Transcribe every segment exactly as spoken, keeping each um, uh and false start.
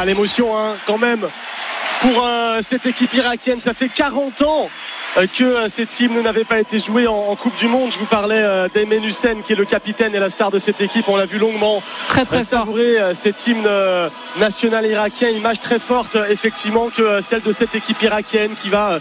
Ah, l'émotion hein, quand même pour euh, cette équipe irakienne. Ça fait quarante ans que euh, cette hymne n'avait pas été jouée en, en Coupe du Monde. Je vous parlais euh, d'Aymen Hussein qui est le capitaine et la star de cette équipe. On l'a vu longuement très, très euh, savourer euh, cet hymne euh, national irakien. Image très forte euh, effectivement que euh, celle de cette équipe irakienne qui va euh,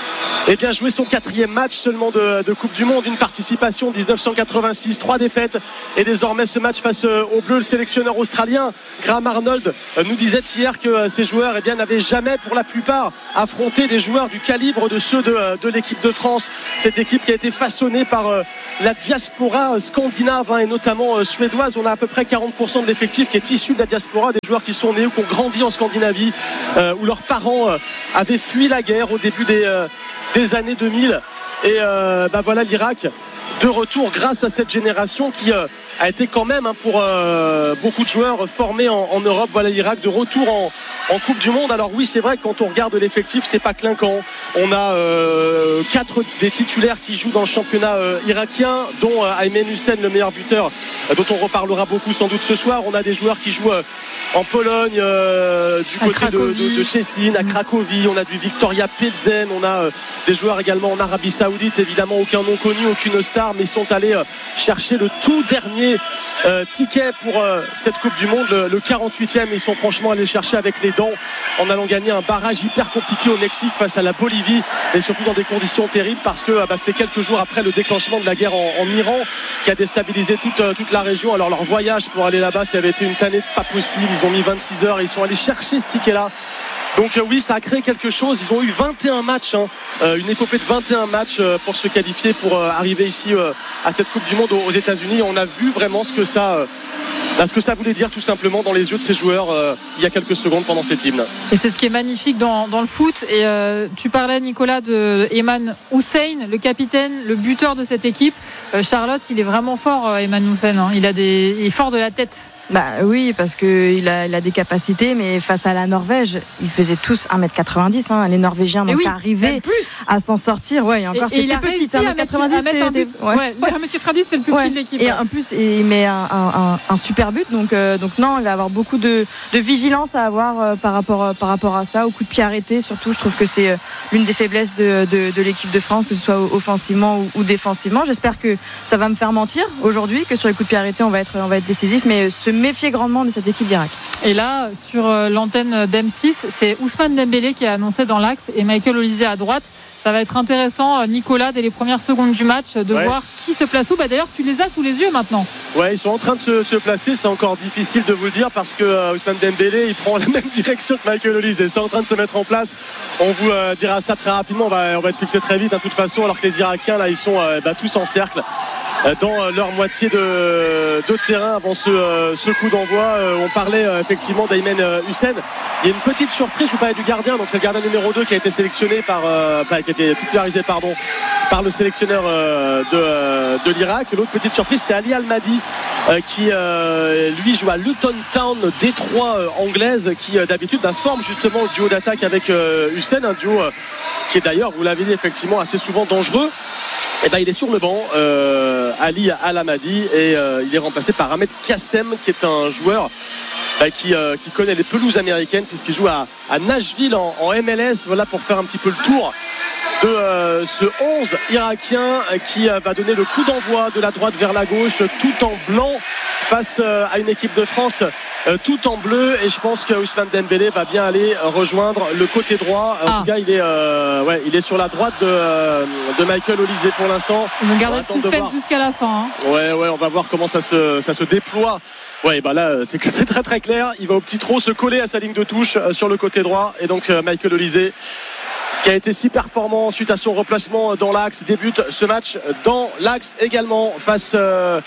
eh bien, jouer son quatrième match seulement de, de Coupe du Monde. Une participation dix-neuf cent quatre-vingt-six, trois défaites et désormais ce match face euh, aux Bleus. Le sélectionneur australien Graham Arnold euh, nous disait hier que euh, ces joueurs eh bien, n'avaient jamais pour la plupart affronté des joueurs du calibre de ceux de euh, de l'équipe de France, cette équipe qui a été façonnée par euh, la diaspora euh, scandinave hein, et notamment euh, suédoise. On a à peu près quarante pour cent de l'effectif qui est issu de la diaspora, des joueurs qui sont nés ou qui ont grandi en Scandinavie, euh, où leurs parents euh, avaient fui la guerre au début des, euh, des années deux mille. Et euh, bah voilà l'Irak de retour grâce à cette génération qui euh, a été quand même hein, pour euh, beaucoup de joueurs formés en, en Europe. Voilà l'Irak de retour en, en Coupe du Monde. Alors oui, c'est vrai que quand on regarde l'effectif, c'est pas clinquant. On a euh, quatre des titulaires qui jouent dans le championnat euh, irakien, dont euh, Aymen Hussein, le meilleur buteur, euh, dont on reparlera beaucoup sans doute ce soir. On a des joueurs qui jouent euh, en Pologne, euh, du côté de, de, de Szczecin, à Cracovie. On a du Victoria Pilsen. On a euh, des joueurs également en Arabie Saoudite. Évidemment, aucun nom connu, aucune star, mais ils sont allés euh, chercher le tout dernier euh, ticket pour euh, cette Coupe du Monde, le, le quarante-huitième. Ils sont franchement allés chercher avec les dents en allant gagner un barrage hyper compliqué au Mexique face à la Bolivie, et surtout dans des conditions terribles parce que bah, c'était quelques jours après le déclenchement de la guerre en, en Iran qui a déstabilisé toute, euh, toute la région. Alors leur voyage pour aller là-bas, ça avait été une tannée pas possible. Ils ont mis vingt-six heures et ils sont allés chercher ce ticket-là. Donc euh, oui, ça a créé quelque chose. Ils ont eu vingt et un matchs, hein, euh, une épopée de vingt et un matchs euh, pour se qualifier, pour euh, arriver ici euh, à cette Coupe du Monde aux, aux États-Unis. On a vu vraiment ce que ça, euh, là, ce que ça voulait dire tout simplement dans les yeux de ces joueurs euh, il y a quelques secondes pendant cette hymne. Et c'est ce qui est magnifique dans, dans le foot. Et euh, tu parlais, Nicolas, de Aymen Hussein, le capitaine, le buteur de cette équipe. Euh, Charlotte, il est vraiment fort, euh, Aymen Hussein. Hein. Il a des, il est fort de la tête. Bah oui, parce qu'il a, il a des capacités, mais face à la Norvège, ils faisaient tous un mètre quatre-vingt-dix. Hein. Les Norvégiens n'ont oui, pas arrivé à s'en sortir. Ouais, et encore, et, c'était et petit. un mètre quatre-vingt-dix, ouais. Ouais, ouais. un mètre quatre-vingt-dix, c'est le plus ouais. petit de l'équipe. Et ouais. en plus, il met un, un, un, un super but. Donc, euh, donc non, il va avoir beaucoup de, de vigilance à avoir euh, par, rapport, euh, par rapport à ça. Au coup de pied arrêté, surtout, je trouve que c'est euh, l'une des faiblesses de, de, de l'équipe de France, que ce soit offensivement ou, ou défensivement. J'espère que ça va me faire mentir aujourd'hui, que sur les coups de pied arrêtés, on va être, on va être décisif, mais se méfier grandement de cette équipe d'Irak. Et là, sur l'antenne d'M six, c'est Ousmane Dembélé qui a annoncé dans l'axe et Michael Olise à droite. Ça va être intéressant, Nicolas, dès les premières secondes du match, de ouais. voir qui se place où. Bah, d'ailleurs, tu les as sous les yeux maintenant. Ouais, ils sont en train de se, se placer. C'est encore difficile de vous le dire parce que euh, Ousmane Dembélé, il prend la même direction que Michael Olise. C'est en train de se mettre en place. On vous euh, dira ça très rapidement. On va, on va être fixé très vite, de toute façon, alors que les Irakiens, là, ils sont euh, bah, tous en cercle dans leur moitié de, de terrain avant ce, ce coup d'envoi. On parlait effectivement d'Aymen Hussein. Il y a une petite surprise, je vous parlais du gardien, donc c'est le gardien numéro deux qui a été sélectionné par, euh, qui a été titularisé pardon, par le sélectionneur euh, de, de l'Irak. L'autre petite surprise, c'est Ali Al-Mahdi euh, qui euh, lui joue à Luton Town, Détroit euh, anglaise, qui euh, d'habitude bah, forme justement le duo d'attaque avec euh, Hussein, un duo euh, qui est d'ailleurs, vous l'avez dit, effectivement assez souvent dangereux. Et ben, il est sur le banc, euh, Ali Al-Mahdi, et euh, il est remplacé par Ahmed Kassem, qui est un joueur bah, qui, euh, qui connaît les pelouses américaines puisqu'il joue à, à Nashville en, en M L S. Voilà pour faire un petit peu le tour de euh, ce onze irakien qui euh, va donner le coup d'envoi de la droite vers la gauche, tout en blanc face euh, à une équipe de France euh, tout en bleu. Et je pense que Ousmane Dembélé va bien aller rejoindre le côté droit. En ah. tout cas, il est, euh, ouais, il est sur la droite de, euh, de Michael Olise pour l'instant. Ils ont gardé le suspense jusqu'à la fin. Hein. Ouais, ouais, on va voir comment ça se, ça se déploie. Ouais, bah là, c'est, c'est très très clair. Il va au petit trot se coller à sa ligne de touche euh, sur le côté droit. Et donc, euh, Michael Olise, qui a été si performant suite à son replacement dans l'axe, débute ce match dans l'axe également face euh,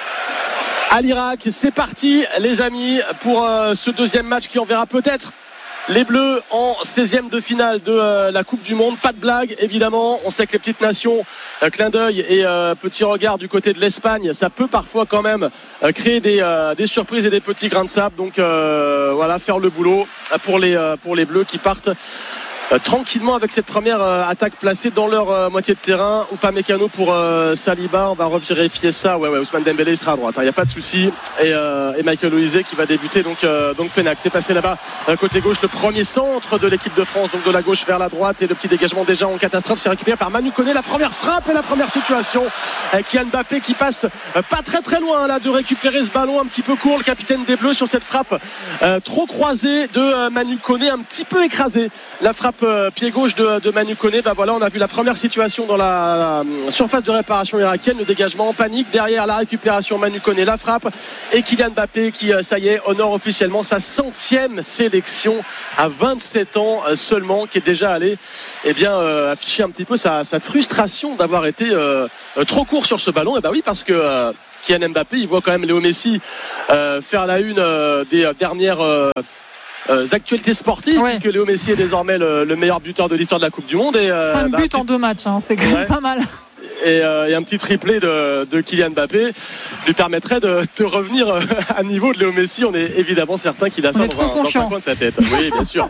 à l'Irak. C'est parti les amis pour euh, ce deuxième match qui enverra peut-être les Bleus en seizième de finale de euh, la Coupe du Monde. Pas de blague évidemment, on sait que les petites nations, euh, clin d'œil et euh, petit regard du côté de l'Espagne, ça peut parfois quand même euh, créer des, euh, des surprises et des petits grains de sable. Donc euh, voilà, faire le boulot pour les, euh, pour les Bleus qui partent Euh, tranquillement avec cette première euh, attaque placée dans leur euh, moitié de terrain. Upamecano pour euh, Saliba, on va revérifier ça. Ouais ouais, Ousmane Dembélé sera à droite, il hein, n'y a pas de souci. Et, euh, et Michael Olise qui va débuter donc euh, donc Pénac. C'est passé là-bas euh, côté gauche, le premier centre de l'équipe de France, donc de la gauche vers la droite, et le petit dégagement déjà en catastrophe, c'est récupéré par Manu Koné. La première frappe et la première situation. Euh, Kylian Mbappé qui passe euh, pas très très loin là de récupérer ce ballon un petit peu court, le capitaine des Bleus sur cette frappe euh, trop croisée de euh, Manu Koné, un petit peu écrasé. La frappe euh, pied gauche de, de Manu Koné, bah voilà, on a vu la première situation dans la euh, surface de réparation irakienne, le dégagement en panique, derrière la récupération Manu Koné, la frappe, et Kylian Mbappé qui euh, ça y est honore officiellement sa centième sélection à vingt-sept ans euh, seulement, qui est déjà allé eh bien euh, afficher un petit peu sa, sa frustration d'avoir été euh, euh, trop court sur ce ballon. Et bah oui, parce que euh, Kylian Mbappé, il voit quand même Léo Messi euh, faire la une euh, des euh, dernières euh, Euh, actualités sportives, ouais. Puisque Léo Messi est désormais le, le meilleur buteur de l'histoire de la Coupe du Monde. Et, euh, cinq bah, buts petit... en deux matchs, hein, c'est quand même ouais. pas mal. Et, euh, et un petit triplé de, de Kylian Mbappé lui permettrait de, de revenir à niveau de Léo Messi. On est évidemment certain qu'il a on ça dans un, dans un coin de sa tête. Oui, bien sûr.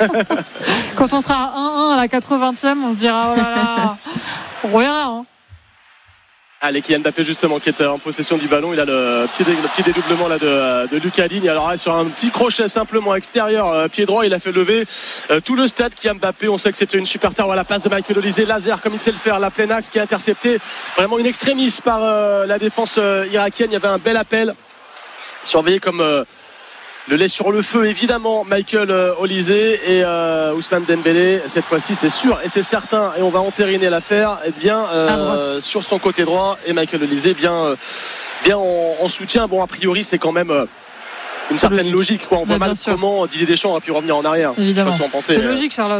Quand on sera à un un à la quatre-vingtième, on se dira oh là là, on verra. Hein. Allez, Kylian Mbappé justement qui est en possession du ballon, il a le petit, le petit dédoublement là de, de Lucas Digne. Alors là, sur un petit crochet simplement extérieur, euh, pied droit, il a fait lever euh, tout le stade. Kylian Mbappé, on sait que c'était une superstar. À la passe de Michael Olise, laser comme il sait le faire, la pleine axe qui est intercepté vraiment une extrémiste par euh, la défense euh, irakienne. Il y avait un bel appel surveillé comme euh, le lait sur le feu, évidemment, Michael euh, Olise et euh, Ousmane Dembélé. Cette fois-ci, c'est sûr et c'est certain, et on va entériner l'affaire. Et bien euh, sur son côté droit, et Michael Olise bien, euh, bien en, en soutien. Bon, a priori, c'est quand même euh, une certaine logique. logique quoi. On voit mal sûr. Comment Didier Deschamps aurait pu revenir en arrière. Évidemment. Je sais pas si on pensait, c'est logique, Charlotte.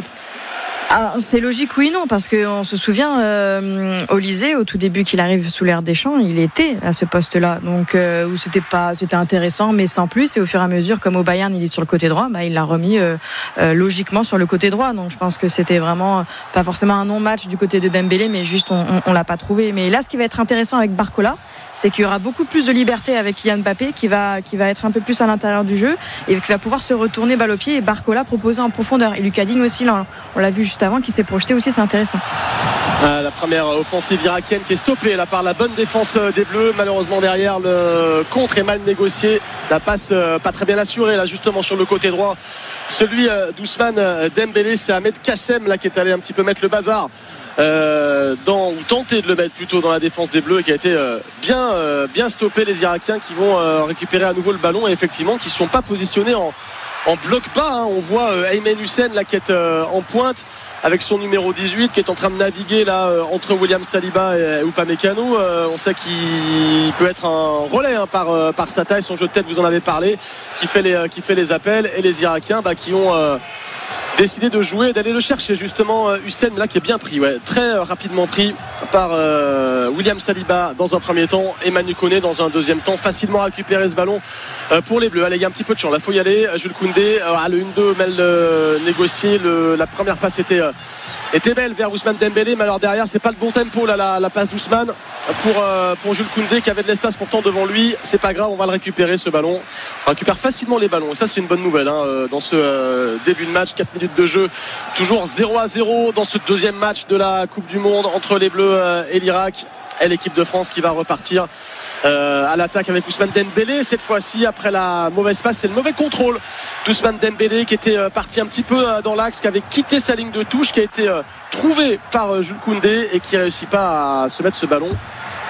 Ah, c'est logique, oui, non, parce qu'on se souvient, euh, Olise, au tout début qu'il arrive sous l'ère Deschamps, il était à ce poste-là, donc euh, où c'était pas, c'était intéressant, mais sans plus. Et au fur et à mesure, comme au Bayern, il est sur le côté droit, bah, il l'a remis euh, euh, logiquement sur le côté droit. Donc je pense que c'était vraiment pas forcément un non-match du côté de Dembélé, mais juste on, on, on l'a pas trouvé. Mais là, ce qui va être intéressant avec Barcola, c'est qu'il y aura beaucoup plus de liberté avec Kylian Mbappé, qui va, qui va être un peu plus à l'intérieur du jeu et qui va pouvoir se retourner balle au pied, et Barcola proposer en profondeur. Et Lucas Digne aussi, là, on l'a vu juste avant, qui s'est projeté aussi, c'est intéressant. Ah, la première offensive irakienne qui est stoppée là par la bonne défense des Bleus. Malheureusement derrière, le contre est mal négocié, la passe euh, pas très bien assurée là justement sur le côté droit. Celui euh, d'Ousmane Dembélé, c'est Ahmed Kassem là qui est allé un petit peu mettre le bazar. Euh, dans, ou tenter de le mettre plutôt dans la défense des Bleus, qui a été euh, bien, euh, bien stoppé. Les Irakiens qui vont euh, récupérer à nouveau le ballon, et effectivement qui ne sont pas positionnés en, en bloc bas, hein. On voit euh, Aymen Hussein là qui est euh, en pointe avec son numéro dix-huit, qui est en train de naviguer là euh, entre William Saliba et Upamecano. Euh, on sait qu'il peut être un relais hein, par, euh, par sa taille, son jeu de tête, vous en avez parlé, qui fait les, euh, qui fait les appels. Et les Irakiens bah, qui ont euh, décidé de jouer, d'aller le chercher justement. Hussein là qui est bien pris, ouais, très euh, rapidement pris par euh, William Saliba dans un premier temps, et Manu Koné dans un deuxième temps. Facilement récupérer ce ballon euh, pour les Bleus. Allez, il y a un petit peu de chance, il faut y aller. Jules Koundé, euh, le un deux mal euh, négocié, le, la première passe était, euh, était belle vers Ousmane Dembélé, mais alors derrière c'est pas le bon tempo là, la, la passe d'Ousmane pour, euh, pour Jules Koundé qui avait de l'espace pourtant devant lui. C'est pas grave, on va le récupérer ce ballon. On récupère facilement les ballons, et ça c'est une bonne nouvelle hein, dans ce euh, début de match. Quatre minutes de jeu, toujours zéro à zéro dans ce deuxième match de la Coupe du Monde entre les Bleus et l'Irak. Et l'équipe de France qui va repartir euh, à l'attaque avec Ousmane Dembélé. Cette fois-ci, après la mauvaise passe, c'est le mauvais contrôle d'Ousmane Dembélé qui était euh, parti un petit peu euh, dans l'axe, qui avait quitté sa ligne de touche, qui a été euh, trouvé par euh, Jules Koundé et qui ne réussit pas à se mettre ce ballon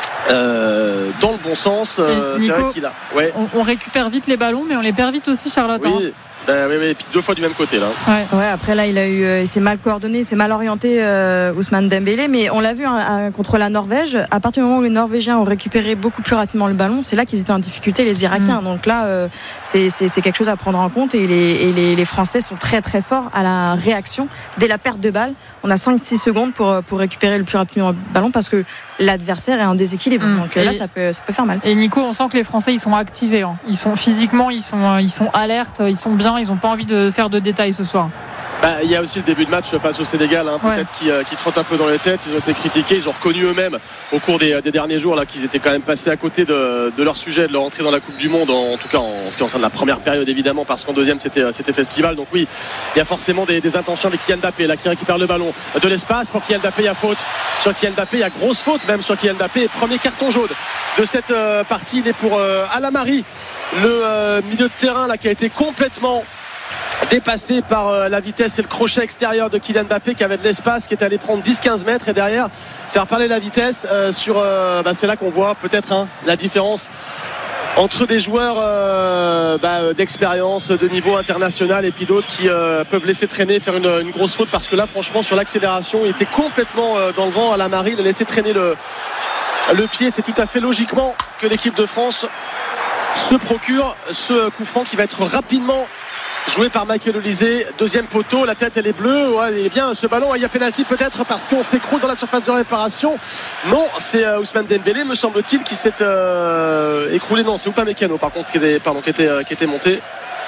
Euh, dans le bon sens. Euh, Nico, c'est vrai qu'il a. Ouais. On, on récupère vite les ballons, mais on les perd vite aussi, Charlotte. Oui. Hein. Ben, oui, oui, et puis deux fois du même côté là. Ouais, ouais après là il a eu, euh, il s'est mal coordonné, il s'est mal orienté euh, Ousmane Dembélé, mais on l'a vu hein, à, contre la Norvège. À partir du moment où les Norvégiens ont récupéré beaucoup plus rapidement le ballon, c'est là qu'ils étaient en difficulté, les Irakiens. Mmh. Donc là, euh, c'est, c'est, c'est quelque chose à prendre en compte, et, les, et les, les Français sont très très forts à la réaction dès la perte de balle. On a cinq six secondes pour pour récupérer le plus rapidement le ballon parce que l'adversaire est en déséquilibre. Mmh. Donc et là, ça peut ça peut faire mal. Et Nico, on sent que les Français ils sont activés. Hein. Ils sont physiquement, ils sont ils sont alertes, ils sont bien, ils n'ont pas envie de faire de détails ce soir. Bah, il y a aussi le début de match face au Sénégal, hein, peut-être ouais. qui, euh, qui trotte un peu dans les têtes. Ils ont été critiqués, ils ont reconnu eux-mêmes au cours des, des derniers jours là, qu'ils étaient quand même passés à côté de, de leur sujet, de leur entrée dans la Coupe du Monde, en, en tout cas en, en ce qui concerne la première période évidemment, parce qu'en deuxième c'était, c'était festival. Donc oui, il y a forcément des, des intentions avec Kylian Mbappé là, qui récupère le ballon, de l'espace pour Kylian Mbappé. Il y a faute sur Kylian Mbappé, il y a grosse faute même sur Kylian Mbappé. Premier carton jaune de cette euh, partie, il est pour euh, Alamari, le euh, milieu de terrain là, qui a été complètement dépassé par euh, la vitesse et le crochet extérieur de Kylian Mbappé, qui avait de l'espace, qui est allé prendre dix quinze mètres et derrière faire parler la vitesse euh, sur euh, bah, c'est là qu'on voit peut-être hein, la différence entre des joueurs euh, bah, d'expérience, de niveau international, et puis d'autres qui euh, peuvent laisser traîner, faire une, une grosse faute, parce que là franchement sur l'accélération il était complètement euh, dans le vent. À la Marie, il a laissé traîner le, le pied. C'est tout à fait logiquement que l'équipe de France se procure ce coup franc qui va être rapidement joué par Michael Olise. Deuxième poteau, la tête elle est bleue, ouais, il est bien ce ballon. Il y a pénalty peut-être parce qu'on s'écroule dans la surface de réparation. Non, c'est euh, Ousmane Dembélé me semble-t-il qui s'est euh, écroulé. Non, c'est Upamecano par contre qui était, pardon, qui était, euh, qui était monté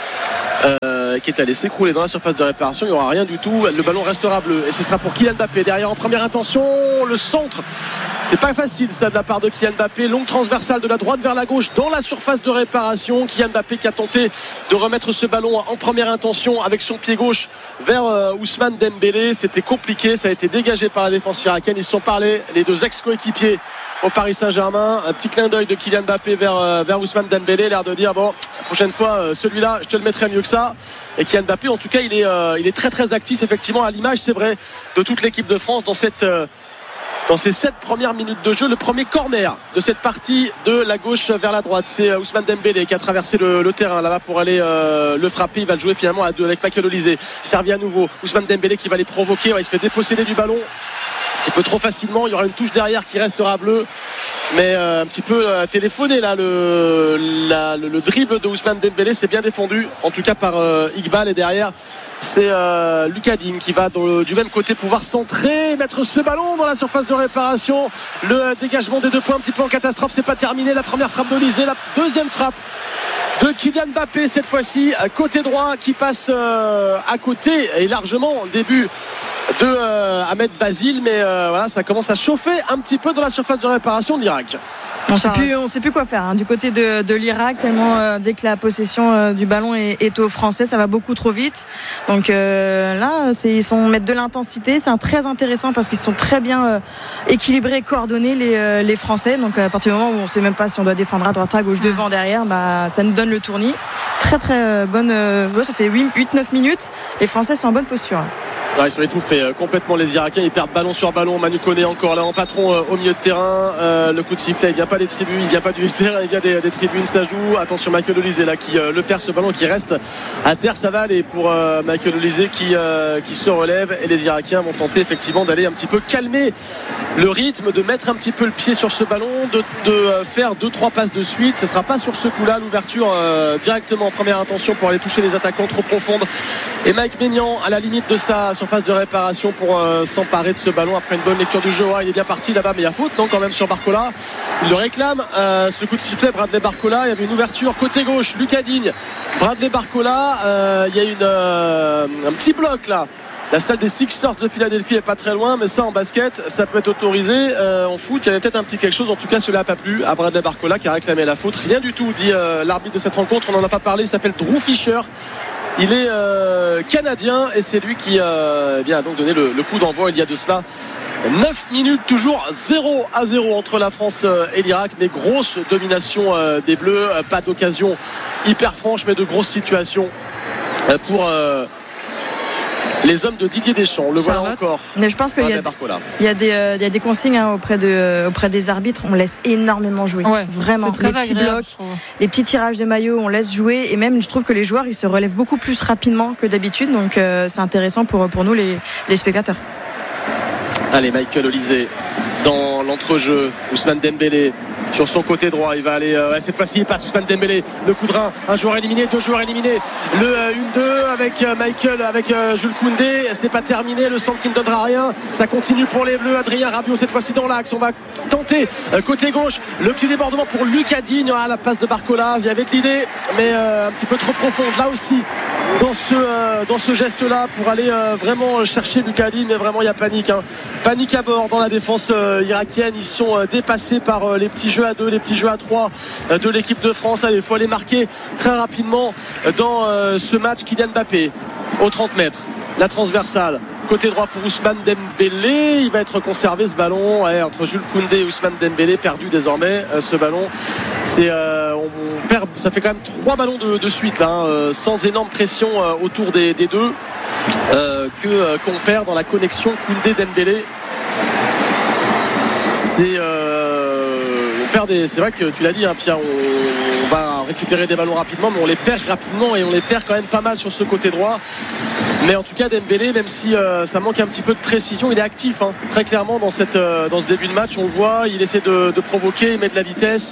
euh, qui est allé s'écrouler dans la surface de réparation. Il n'y aura rien du tout, le ballon restera bleu et ce sera pour Kylian Mbappé derrière en première intention. Le centre, c'était pas facile ça de la part de Kylian Mbappé, longue transversale de la droite vers la gauche dans la surface de réparation. Kylian Mbappé qui a tenté de remettre ce ballon en première intention avec son pied gauche vers euh, Ousmane Dembélé. C'était compliqué, ça a été dégagé par la défense irakienne. Ils se sont parlé, les deux ex-coéquipiers au Paris Saint-Germain. Un petit clin d'œil de Kylian Mbappé vers, euh, vers Ousmane Dembélé, l'air de dire bon, la prochaine fois euh, celui-là je te le mettrai mieux que ça. Et Kylian Mbappé en tout cas il est, euh, il est très très actif effectivement, à l'image c'est vrai de toute l'équipe de France dans cette euh, dans ces sept premières minutes de jeu. Le premier corner de cette partie de la gauche vers la droite, c'est Ousmane Dembélé qui a traversé le, le terrain là-bas pour aller euh, le frapper. Il va le jouer finalement à deux avec Michael Olise. Servi à nouveau, Ousmane Dembélé qui va les provoquer, ouais, il se fait déposséder du ballon un petit peu trop facilement. Il y aura une touche derrière qui restera bleue, mais euh, un petit peu euh, téléphoné là le, la, le, le dribble de Ousmane Dembélé. C'est bien défendu en tout cas par euh, Iqbal, et derrière c'est euh, Lucas Digne qui va dans, du même côté pouvoir centrer, mettre ce ballon dans la surface de réparation. Le euh, dégagement des deux points un petit peu en catastrophe, c'est pas terminé. La première frappe d'Olise, la deuxième frappe de Kylian Mbappé cette fois-ci côté droit qui passe euh, à côté et largement. Début de euh, Ahmed Basile, mais euh, voilà, ça commence à chauffer un petit peu dans la surface de réparation de l'Irak. On ne sait plus, on sait plus quoi faire hein, du côté de, de l'Irak, tellement euh, dès que la possession euh, du ballon est, est aux Français, ça va beaucoup trop vite. Donc euh, là, c'est, ils sont mettre de l'intensité, c'est un, très intéressant parce qu'ils sont très bien euh, équilibrés, coordonnés les, euh, les Français. Donc à partir du moment où on ne sait même pas si on doit défendre à droite, à gauche, devant, derrière, bah ça nous donne le tournis. Très très euh, bonne. Euh, ça fait huit neuf minutes. Les Français sont en bonne posture. Ouais, ils sont étouffés euh, complètement les Irakiens, ils perdent ballon sur ballon. Manu Koné encore là en patron euh, au milieu de terrain. Euh, le coup de sifflet, il vient pas des tribunes, il vient pas du terrain, il vient des, des tribunes, ça joue. Attention, Michael Olise là qui euh, le perd ce ballon, qui reste à terre. Ça va aller pour euh, Michael Olise qui, euh, qui se relève, et les Irakiens vont tenter effectivement d'aller un petit peu calmer le rythme, de mettre un petit peu le pied sur ce ballon, de, de euh, faire deux trois passes de suite. Ce sera pas sur ce coup là l'ouverture euh, directement en première intention pour aller toucher les attaquants trop profondes, et Mike Maignan à la limite de sa surface de réparation pour euh, s'emparer de ce ballon après une bonne lecture du jeu. Ouais, il est bien parti là-bas, mais il y a faute non quand même sur Barcola. Il le réclame, euh, ce coup de sifflet. Bradley Barcola, il y avait une ouverture côté gauche, Lucas Digne, Bradley Barcola, euh, il y a une, euh, un petit bloc là. La salle des Sixers de Philadelphie est pas très loin, mais ça en basket ça peut être autorisé. Euh, en foot il y avait peut-être un petit quelque chose. En tout cas cela n'a pas plu à Bradley Barcola qui a réclamé la faute. Rien du tout, dit euh, l'arbitre de cette rencontre. On n'en a pas parlé, il s'appelle Drew Fisher. Il est euh, canadien et c'est lui qui euh, eh bien, a donc donné le, le coup d'envoi il y a de cela neuf minutes. Toujours zéro à zéro entre la France et l'Irak, mais grosse domination euh, des Bleus. Pas d'occasion hyper franche, mais de grosses situations euh, pour euh, les hommes de Didier Deschamps. Le voilà encore. Mais je pense qu'il y a, il y a des, euh, il y a des consignes hein, auprès, de, auprès des arbitres. On laisse énormément jouer. Ouais, vraiment. Les petits blocs, les petits tirages de maillot, on laisse jouer. Et même, je trouve que les joueurs, ils se relèvent beaucoup plus rapidement que d'habitude. Donc, euh, c'est intéressant pour, pour nous, les, les spectateurs. Allez, Michael Olise dans l'entrejeu. Ousmane Dembélé sur son côté droit, il va aller euh, cette fois-ci il passe Ousmane Dembélé, le coup de rein, un joueur éliminé, deux joueurs éliminés, le euh, un deux avec euh, Michael, avec euh, Jules Koundé, ce n'est pas terminé, le centre qui ne donnera rien, ça continue pour les Bleus. Adrien Rabiot cette fois-ci dans l'axe, on va tenter euh, côté gauche, le petit débordement pour Lucas Digne à la passe de Barcola, il y avait de l'idée mais euh, un petit peu trop profonde là aussi dans ce, euh, dans ce geste là pour aller euh, vraiment chercher Lucas Digne, mais vraiment il y a panique hein. Panique à bord dans la défense euh, irakienne, ils sont euh, dépassés par euh, les petits jeux à deux, les petits jeux à trois euh, de l'équipe de France. Allez, il faut aller marquer très rapidement dans euh, ce match. Kylian Mbappé aux trente mètres, la transversale côté droit pour Ousmane Dembélé, il va être conservé ce ballon ouais, entre Jules Koundé et Ousmane Dembélé, perdu désormais euh, ce ballon. C'est, euh, on, on perd, ça fait quand même trois ballons de, de suite là, hein, euh, sans énorme pression euh, autour des, des deux euh, que, euh, qu'on perd dans la connexion Koundé-Dembélé. C'est euh, on perd des, c'est vrai que tu l'as dit hein, Pierre, on, on va récupérer des ballons rapidement, mais on les perd rapidement et on les perd quand même pas mal sur ce côté droit. Mais en tout cas Dembélé, même si euh, ça manque un petit peu de précision, il est actif hein, très clairement dans, cette, euh, dans ce début de match. On le voit, il essaie de, de provoquer, il met de la vitesse.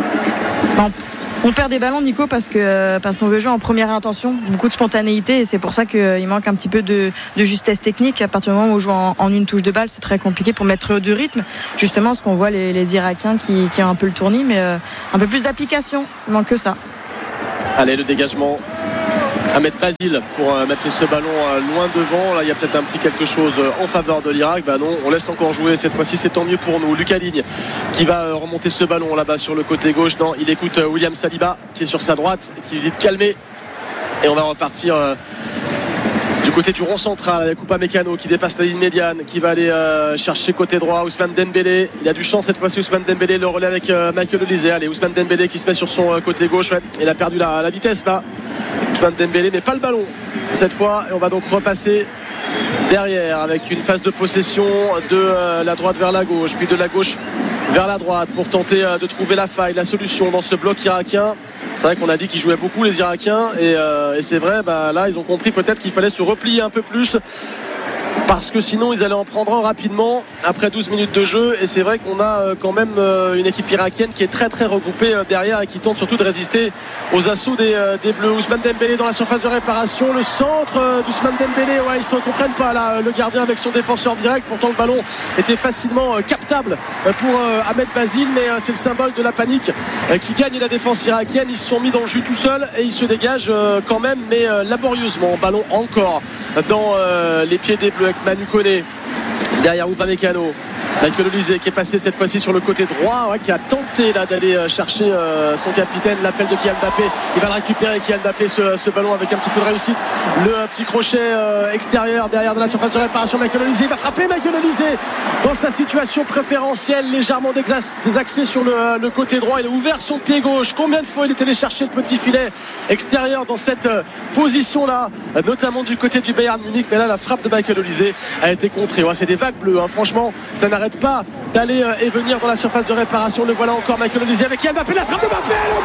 Non. On perd des ballons, Nico, parce que parce qu'on veut jouer en première intention, beaucoup de spontanéité, et c'est pour ça qu'il manque un petit peu de, de justesse technique. À partir du moment où on joue en, en une touche de balle, c'est très compliqué pour mettre du rythme. Justement, ce qu'on voit les, les Irakiens qui, qui ont un peu le tournis, mais euh, un peu plus d'application. Il manque que ça. Allez, le dégagement. Ahmed Basile pour euh, mettre ce ballon euh, loin devant. Là il y a peut-être un petit quelque chose euh, en faveur de l'Irak. Bah non, on laisse encore jouer cette fois-ci, c'est tant mieux pour nous. Lucas Digne qui va euh, remonter ce ballon là-bas sur le côté gauche. Non, il écoute euh, William Saliba qui est sur sa droite, qui lui dit de calmer. Et on va repartir euh, du côté du rond central avec Upamecano qui dépasse la ligne médiane, qui va aller euh, chercher côté droit Ousmane Dembélé. Il a du champ cette fois-ci, Ousmane Dembélé, le relais avec euh, Michael Olise. Allez, Ousmane Dembélé qui se met sur son euh, côté gauche. Ouais, il a perdu la, la vitesse là. Ousmane Dembélé, mais pas le ballon cette fois. Et on va donc repasser derrière avec une phase de possession de euh, la droite vers la gauche, puis de la gauche vers la droite pour tenter euh, de trouver la faille, la solution dans ce bloc irakien. C'est vrai qu'on a dit qu'ils jouaient beaucoup les Irakiens et, euh, et c'est vrai, bah, là ils ont compris peut-être qu'il fallait se replier un peu plus parce que sinon ils allaient en prendre un rapidement après douze minutes de jeu. Et c'est vrai qu'on a quand même une équipe irakienne qui est très très regroupée derrière et qui tente surtout de résister aux assauts des, des Bleus. Ousmane Dembélé dans la surface de réparation, le centre d'Ousmane Dembélé, ouais, ils ne se comprennent pas là, le gardien avec son défenseur direct. Pourtant le ballon était facilement captable pour Ahmed Basile, mais c'est le symbole de la panique qui gagne la défense irakienne. Ils se sont mis dans le jus tout seuls et ils se dégagent quand même, mais laborieusement. Ballon encore dans les pieds des Bleus avec Manu Koné derrière Upamecano. Michael Olise qui est passé cette fois-ci sur le côté droit, ouais, qui a tenté là d'aller chercher euh, son capitaine. L'appel de Kylian Mbappé, il va le récupérer Kylian Mbappé ce, ce ballon avec un petit peu de réussite. Le euh, petit crochet euh, extérieur derrière de la surface de réparation. Michael Olise, il va frapper Michael Olise dans sa situation préférentielle, légèrement désaxé sur le, euh, le côté droit. Il a ouvert son pied gauche. Combien de fois il est allé chercher le petit filet extérieur dans cette euh, position là, euh, notamment du côté du Bayern Munich. Mais là la frappe de Michael Olise a été contrée. Ouais, c'est des vagues bleues, hein. Franchement ça n'arrête pas d'aller et venir dans la surface de réparation. Le voilà encore Michael Olise avec Kylian Mbappé, la frappe de Mbappé, le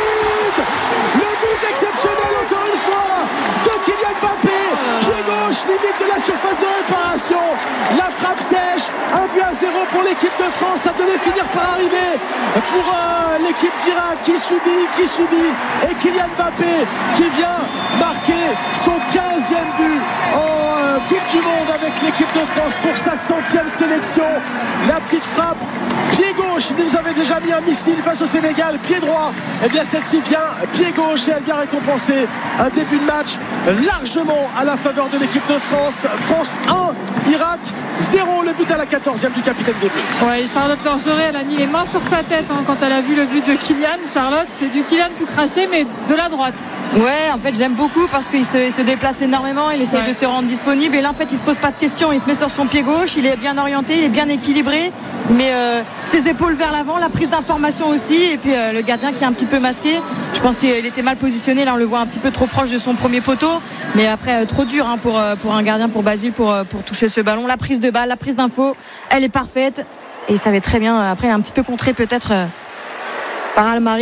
but le but exceptionnel encore une fois de Kylian Mbappé, pied gauche limite de la surface de réparation, la frappe sèche, un but à zéro pour l'équipe de France. Ça devait finir par arriver pour euh, l'équipe d'Irak qui subit, qui subit et Kylian Mbappé qui vient marquer son quinzième but en euh, Coupe du Monde avec l'équipe de France pour sa centième sélection. La petite frappe pied gauche, il nous avait déjà mis un missile face au Sénégal, pied droit, et bien celle-ci vient pied gauche et elle vient récompenser un début de match largement à la faveur de l'équipe de France. France un, Irak zéro, le but à la quatorzième du capitaine des Bleus. Ouais, Charlotte Lange-Doré, elle a mis les mains sur sa tête hein, quand elle a vu le but de Kylian. Charlotte, c'est du Kylian tout craché mais de la droite. Ouais, en fait j'aime beaucoup parce qu'il se, il se déplace énormément, il essaie ouais. de se rendre disponible et là en fait il se pose pas de questions, il se met sur son pied gauche, il est bien orienté, il est bien équilibré, mais euh, ses épaules vers l'avant, la prise d'information aussi, et puis euh, le gardien qui est un petit peu masqué. Je pense qu'il était mal positionné, là on le voit un petit peu trop proche de son premier poteau, mais après euh, trop dur hein, pour, euh, pour un gardien, pour Basile, pour, euh, pour toucher ce ballon. La prise de balle, la prise d'info, elle est parfaite et il savait très bien, après il est un petit peu contré peut-être euh, par Almari.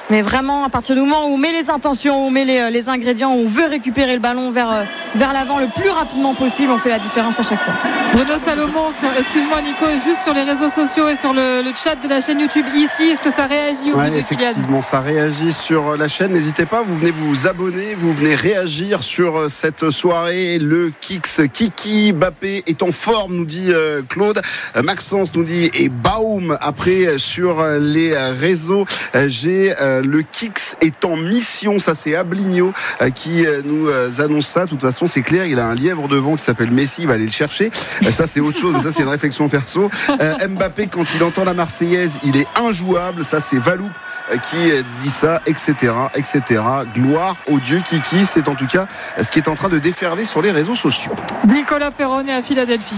Mais vraiment, à partir du moment où on met les intentions, où on met les, les ingrédients, où on veut récupérer le ballon vers, vers l'avant le plus rapidement possible, on fait la différence à chaque fois. Bruno Salomon, sur, excuse-moi Nico, juste sur les réseaux sociaux et sur le, le chat de la chaîne YouTube ici, est-ce que ça réagit au ouais, but de Kylian ? Effectivement, ça réagit sur la chaîne. N'hésitez pas, vous venez vous abonner, vous venez réagir sur cette soirée. Le Kix, Kiki Mbappé est en forme, nous dit Claude. Maxence nous dit et Baum après sur les réseaux. J'ai le Kix est en mission, ça c'est Abligno qui nous annonce ça. De toute façon, c'est clair, il a un lièvre devant qui s'appelle Messi, il va aller le chercher. Ça c'est autre chose, mais ça c'est une réflexion perso. Mbappé, quand il entend la Marseillaise, il est injouable. Ça c'est Valoup qui dit ça, et cetera, et cetera. Gloire au Dieu Kiki, c'est en tout cas ce qui est en train de déferler sur les réseaux sociaux. Nicolas Perronnet à Philadelphie.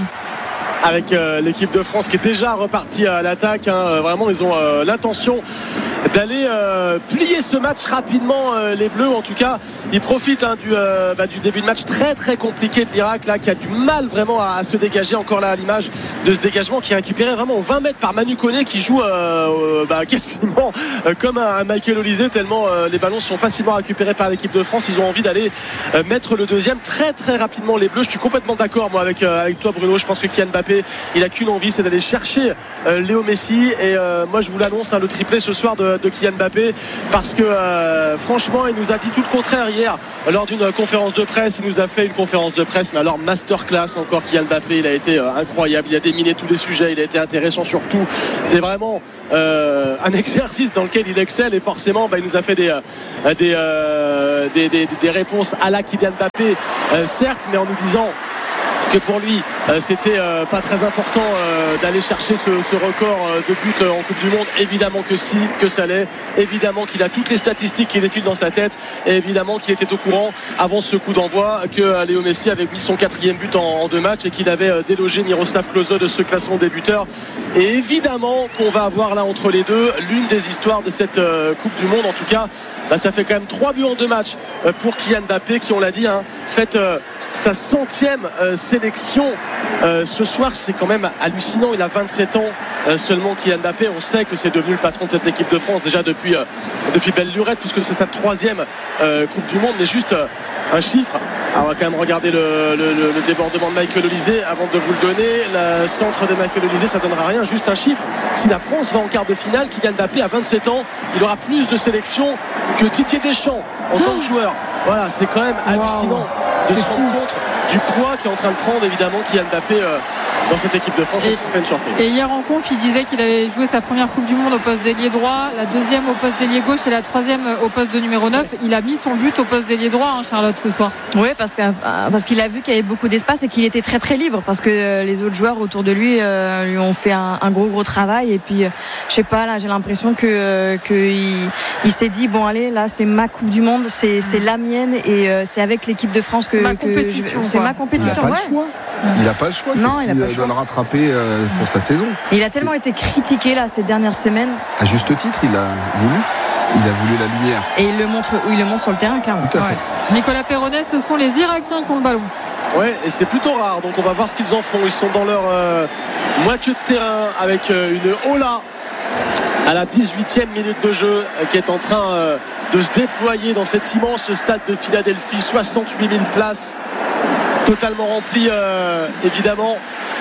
Avec euh, l'équipe de France qui est déjà repartie à l'attaque, hein. Vraiment ils ont euh, l'intention d'aller euh, plier ce match rapidement, euh, les Bleus. En tout cas ils profitent hein, du, euh, bah, du début de match très très compliqué de l'Irak là, qui a du mal vraiment à, à se dégager, encore là à l'image de ce dégagement qui est récupéré vraiment aux vingt mètres par Manu Koné qui joue euh, euh, bah, quasiment euh, comme un, un Michael Olise, tellement euh, les ballons sont facilement récupérés par l'équipe de France. Ils ont envie d'aller euh, mettre le deuxième très très rapidement, les Bleus. Je suis complètement d'accord moi avec, euh, avec toi Bruno. Je pense que Kylian Mbappé, il a qu'une envie, c'est d'aller chercher euh, Léo Messi. Et euh, moi je vous l'annonce, hein, le triplé ce soir de, de Kylian Mbappé, parce que euh, franchement il nous a dit tout le contraire hier lors d'une conférence de presse. Il nous a fait une conférence de presse, mais alors masterclass encore. Kylian Mbappé, il a été euh, incroyable, il a déminé tous les sujets, il a été intéressant surtout. C'est vraiment euh, un exercice dans lequel il excelle, et forcément bah, il nous a fait des, euh, des, euh, des, des, des réponses à la Kylian Mbappé, euh, certes, mais en nous disant que pour lui euh, c'était euh, pas très important euh, d'aller chercher ce, ce record euh, de buts en Coupe du Monde. Évidemment que si, que ça l'est. Évidemment qu'il a toutes les statistiques qui défilent dans sa tête, et évidemment qu'il était au courant avant ce coup d'envoi que euh, Léo Messi avait mis son quatrième but en, en deux matchs et qu'il avait euh, délogé Miroslav Klose de ce classement des buteurs. Et évidemment qu'on va avoir là entre les deux l'une des histoires de cette euh, Coupe du Monde. En tout cas bah, ça fait quand même trois buts en deux matchs euh, pour Kylian Mbappé, qui, on l'a dit, hein, fait euh, sa centième euh, sélection euh, ce soir. C'est quand même hallucinant. Il a vingt-sept ans euh, seulement, Kylian Mbappé. On sait que c'est devenu le patron de cette équipe de France déjà depuis, euh, depuis belle lurette, puisque c'est sa troisième euh, Coupe du Monde. Mais juste euh, un chiffre. Alors on va quand même regarder le, le, le débordement de Michael Olise avant de vous le donner. Le centre de Michael Olise, ça donnera rien. Juste un chiffre. Si la France va en quart de finale, Kylian Mbappé à vingt-sept ans, il aura plus de sélections que Didier Deschamps en tant que joueur. Voilà, c'est quand même hallucinant. Wow. De se rendre compte du poids qui est en train de prendre évidemment Kylian Mbappé euh, dans cette équipe de France. Et, c'est pas une surprise. Et hier en conf, il disait qu'il avait joué sa première Coupe du Monde au poste d'ailier droit, la deuxième au poste d'ailier gauche et la troisième au poste de numéro neuf. Il a mis son but au poste d'ailier droit, hein, Charlotte, ce soir. Oui, parce, que, parce qu'il a vu qu'il y avait beaucoup d'espace et qu'il était très très libre, parce que les autres joueurs autour de lui euh, lui ont fait un, un gros gros travail. Et puis, euh, je sais pas, là j'ai l'impression que, euh, que il, il s'est dit bon allez, là c'est ma Coupe du Monde, c'est, c'est la mienne, et euh, c'est avec l'équipe de France que, ma que compétition, je, c'est ma compétition. Il n'a pas, ouais. Il n'a pas le choix, c'est non, ce il qu'il doit choix. le rattraper euh, pour sa saison. Il a tellement c'est... été critiqué là ces dernières semaines. À juste titre, il a voulu. Il a voulu la lumière. Et il le montre, il le montre sur le terrain, clairement. Tout à fait. Ouais. Nicolas Perronnet, ce sont les Irakiens qui ont le ballon. Ouais, et c'est plutôt rare. Donc on va voir ce qu'ils en font. Ils sont dans leur euh, moitié de terrain avec euh, une Ola à la dix-huitième minute de jeu euh, qui est en train euh, de se déployer dans cet immense stade de Philadelphie. soixante-huit mille places, totalement rempli euh, évidemment,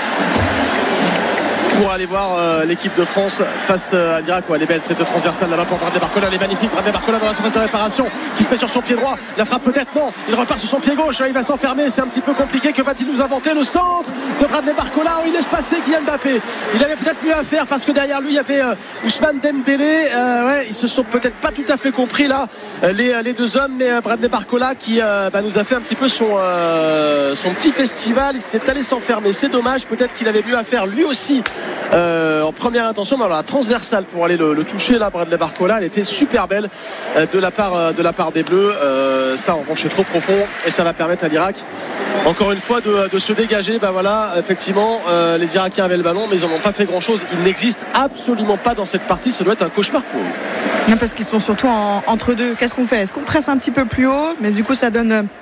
pour aller voir euh, l'équipe de France face euh, à l'Irak. Ouais, elle est belle cette transversale là-bas pour Bradley Barcola, elle est magnifique. Bradley Barcola dans la surface de réparation, qui se met sur son pied droit, la frappe peut-être, non, il repart sur son pied gauche, il va s'enfermer, c'est un petit peu compliqué. Que va-t-il nous inventer? Le centre de Bradley Barcola, où il laisse passer Kylian Mbappé. Il avait peut-être mieux à faire, parce que derrière lui il y avait euh, Ousmane Dembélé. euh, ouais, ils se sont peut-être pas tout à fait compris là, euh, les, les deux hommes. Mais euh, Bradley Barcola qui euh, bah, nous a fait un petit peu son, euh, son petit festival. Il s'est allé s'enfermer, c'est dommage. Peut-être qu'il avait mieux à faire lui aussi euh, en première intention, mais alors la transversale pour aller le, le toucher là, Bradley Barcola, elle était super belle euh, de la part euh, de la part des Bleus. Euh, ça en revanche est trop profond, et ça va permettre à l'Irak encore une fois de, de se dégager. Ben voilà, effectivement euh, les Irakiens avaient le ballon, mais ils n'en ont pas fait grand chose. Ils n'existent absolument pas dans cette partie. Ça doit être un cauchemar pour eux. Non, parce qu'ils sont surtout en, entre deux. Qu'est-ce qu'on fait? Est-ce qu'on presse un petit peu plus haut? Mais du coup ça donne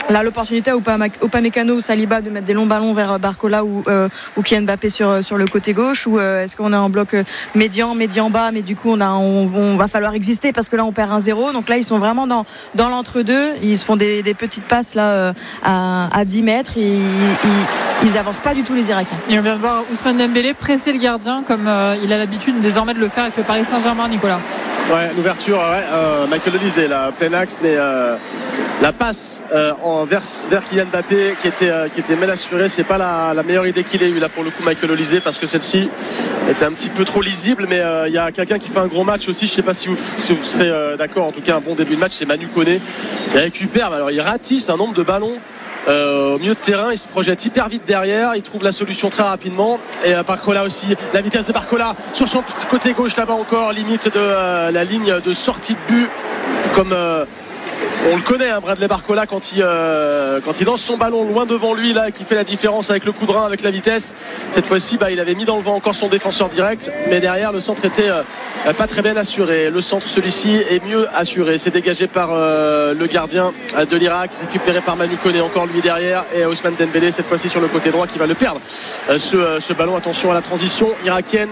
Là, l'opportunité à Upamecano ou Saliba de mettre des longs ballons vers Barcola ou, euh, ou Kylian Mbappé sur, sur le côté gauche, ou euh, est-ce qu'on est en bloc médian, médian bas, mais du coup on, a, on, on va falloir exister parce que là on perd un zéro. Donc là ils sont vraiment dans, dans l'entre-deux, ils se font des, des petites passes là euh, à, à dix mètres, ils, ils, ils avancent pas du tout les Irakiens. Et on vient de voir Ousmane Dembélé presser le gardien comme euh, il a l'habitude désormais de le faire avec le Paris Saint-Germain, Nicolas. Ouais, l'ouverture, ouais, euh, Michael Olise, là, plein axe, mais euh, la passe euh, en vers, vers Kylian Mbappé qui était, euh, qui était mal assurée, c'est pas la, la meilleure idée qu'il ait eu là pour le coup, Michael Olise, parce que celle-ci était un petit peu trop lisible, mais il euh, y a quelqu'un qui fait un gros match aussi, je sais pas si vous, si vous serez euh, d'accord, en tout cas un bon début de match, c'est Manu Koné. Il récupère, alors il ratisse un nombre de ballons. Euh, au milieu de terrain, il se projette hyper vite derrière, il trouve la solution très rapidement. Et euh, Barcola aussi, la vitesse de Barcola sur son côté gauche là-bas encore, limite de euh, la ligne de sortie de but, comme euh, on le connaît, hein, Bradley Barcola, quand il, euh, quand il lance son ballon loin devant lui là, qui fait la différence avec le coup de rein, avec la vitesse. Cette fois-ci, bah, il avait mis dans le vent encore son défenseur direct, mais derrière le centre était euh, pas très bien assuré. Le centre, celui-ci, est mieux assuré. C'est dégagé par euh, le gardien de l'Irak, récupéré par Manu Koné, encore lui derrière, et Ousmane Dembélé cette fois-ci sur le côté droit qui va le perdre. Euh, ce, euh, ce ballon, attention à la transition irakienne.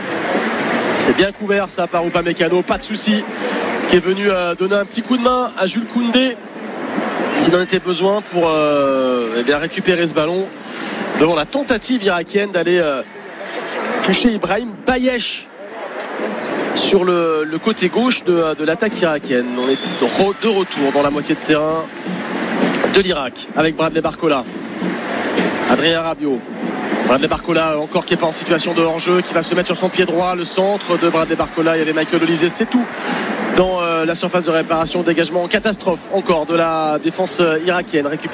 C'est bien couvert ça par Upamecano, pas de souci, qui est venu euh, donner un petit coup de main à Jules Koundé s'il en était besoin pour euh, eh bien récupérer ce ballon devant la tentative irakienne d'aller euh, toucher Ibrahim Bayesh sur le, le côté gauche de, de l'attaque irakienne. On est de retour dans la moitié de terrain de l'Irak avec Bradley Barcola, Adrien Rabiot. Bradley Barcola encore qui n'est pas en situation de hors-jeu, qui va se mettre sur son pied droit. Le centre de Bradley Barcola, il y avait Michael Olise, c'est tout dans euh, la surface de réparation. Dégagement en catastrophe encore de la défense irakienne, récupéré